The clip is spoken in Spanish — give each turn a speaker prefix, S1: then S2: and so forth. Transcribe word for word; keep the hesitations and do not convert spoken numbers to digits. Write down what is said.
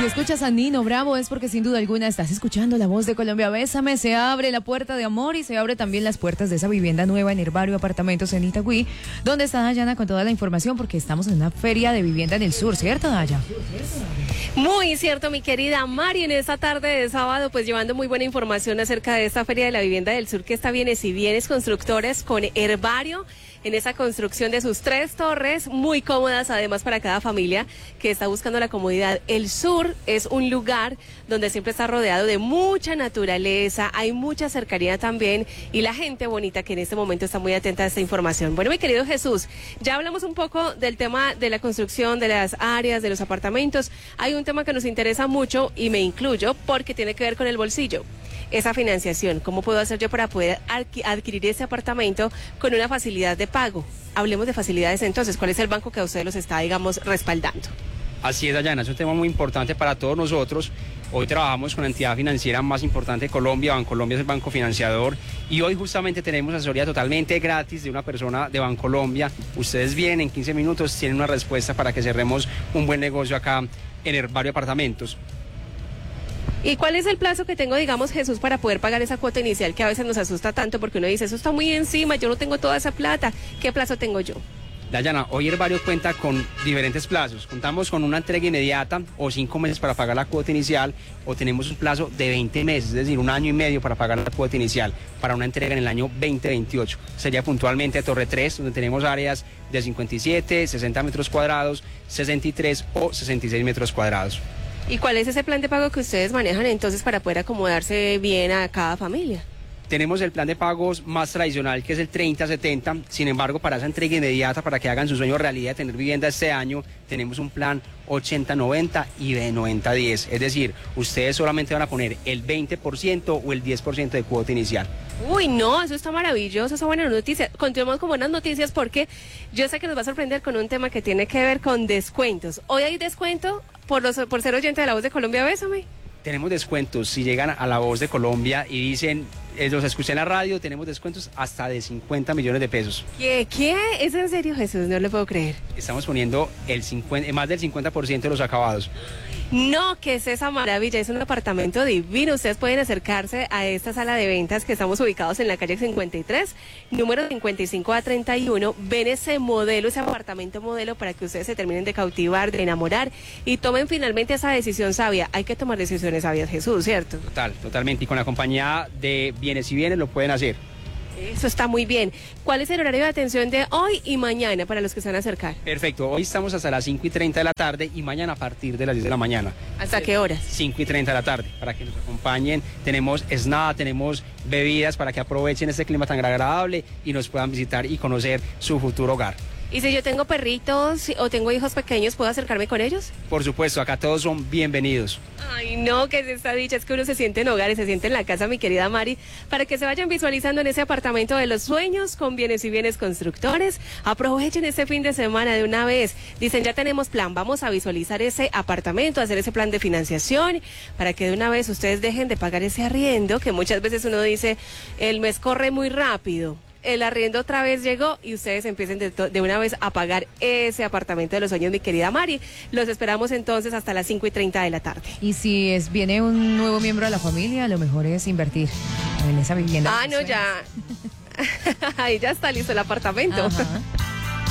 S1: Si escuchas a Nino Bravo es porque sin duda alguna estás escuchando la voz de Colombia. Bésame, se abre la puerta de amor y se abre también las puertas de esa vivienda nueva en Herbario Apartamentos en Itagüí, donde está Dayana con toda la información porque estamos en una feria de vivienda en el sur, ¿cierto, Daya?
S2: Muy cierto, mi querida Mari, en esta tarde de sábado, pues llevando muy buena información acerca de esta feria de la vivienda del sur que está Bienes y Bienes Constructores con Herbario, en esa construcción de sus tres torres, muy cómodas además para cada familia que está buscando la comodidad. El sur es un lugar donde siempre está rodeado de mucha naturaleza, hay mucha cercanía también y la gente bonita que en este momento está muy atenta a esta información. Bueno, mi querido Jesús, ya hablamos un poco del tema de la construcción, de las áreas, de los apartamentos. Hay un tema que nos interesa mucho y me incluyo porque tiene que ver con el bolsillo. Esa financiación, ¿cómo puedo hacer yo para poder adquirir ese apartamento con una facilidad de pago? Hablemos de facilidades entonces, ¿cuál es el banco que a ustedes los está, digamos, respaldando?
S3: Así es, Dayana, es un tema muy importante para todos nosotros. Hoy trabajamos con la entidad financiera más importante de Colombia, Bancolombia es el banco financiador, y hoy justamente tenemos asesoría totalmente gratis de una persona de Bancolombia. Ustedes vienen en quince minutos, tienen una respuesta para que cerremos un buen negocio acá en Herbario Apartamentos.
S2: ¿Y cuál es el plazo que tengo, digamos, Jesús, para poder pagar esa cuota inicial que a veces nos asusta tanto porque uno dice, eso está muy encima, yo no tengo toda esa plata? ¿Qué plazo tengo yo?
S3: Dayana, hoy Herbario cuenta con diferentes plazos. Contamos con una entrega inmediata o cinco meses para pagar la cuota inicial, o tenemos un plazo de veinte meses, es decir, un año y medio para pagar la cuota inicial, para una entrega en el año veinte veintiocho. Sería puntualmente Torre tres, donde tenemos áreas de cincuenta y siete, sesenta metros cuadrados, sesenta y tres o sesenta y seis metros cuadrados.
S2: ¿Y cuál es ese plan de pago que ustedes manejan entonces para poder acomodarse bien a cada familia?
S3: Tenemos el plan de pagos más tradicional, que es el treinta setenta. Sin embargo, para esa entrega inmediata, para que hagan su sueño realidad de tener vivienda este año, tenemos un plan ochenta noventa y de noventa diez. Es decir, ustedes solamente van a poner el veinte por ciento o el diez por ciento de cuota inicial.
S2: Uy, no, eso está maravilloso, esa buena noticia. Continuamos con buenas noticias porque yo sé que nos va a sorprender con un tema que tiene que ver con descuentos. Hoy hay descuento por, los, por ser oyente de La Voz de Colombia, bésame.
S3: Tenemos descuentos, si llegan a La Voz de Colombia y dicen, eh, los escuché en la radio, tenemos descuentos hasta de cincuenta millones de pesos.
S2: ¿Qué? ¿Qué? ¿Es en serio, Jesús? No lo puedo creer.
S3: Estamos poniendo el cincuenta, más del cincuenta por ciento de los acabados.
S2: No, ¿qué es esa maravilla? Es un apartamento divino. Ustedes pueden acercarse a esta sala de ventas que estamos ubicados en la calle cincuenta y tres, número cincuenta y cinco a treinta y uno. Ven ese modelo, ese apartamento modelo para que ustedes se terminen de cautivar, de enamorar y tomen finalmente esa decisión sabia. Hay que tomar decisiones sabias, Jesús, ¿cierto?
S3: Total, totalmente. Y con la compañía de Bienes y Bienes lo pueden hacer.
S2: Eso está muy bien. ¿Cuál es el horario de atención de hoy y mañana para los que se van a acercar?
S3: Perfecto, hoy estamos hasta las cinco y treinta de la tarde y mañana a partir de las diez de la mañana.
S2: ¿Hasta qué horas?
S3: cinco y treinta de la tarde, para que nos acompañen. Tenemos snacks, tenemos bebidas para que aprovechen este clima tan agradable y nos puedan visitar y conocer su futuro hogar.
S2: ¿Y si yo tengo perritos o tengo hijos pequeños, puedo acercarme con ellos?
S3: Por supuesto, acá todos son bienvenidos.
S2: Ay, no, que es esta dicha, es que uno se siente en hogares, se siente en la casa, mi querida Mari, para que se vayan visualizando en ese apartamento de los sueños con Bienes y Bienes Constructores. Aprovechen este fin de semana de una vez. Dicen, ya tenemos plan, vamos a visualizar ese apartamento, hacer ese plan de financiación, para que de una vez ustedes dejen de pagar ese arriendo, que muchas veces uno dice, el mes corre muy rápido. El arriendo otra vez llegó y ustedes empiecen de, de una vez a pagar ese apartamento de los sueños, mi querida Mari. Los esperamos entonces hasta las cinco y treinta de la tarde.
S1: Y si es viene un nuevo miembro de la familia, lo mejor es invertir en esa vivienda.
S2: Ah, no, ya. Ahí ya está listo el apartamento.
S1: Ajá.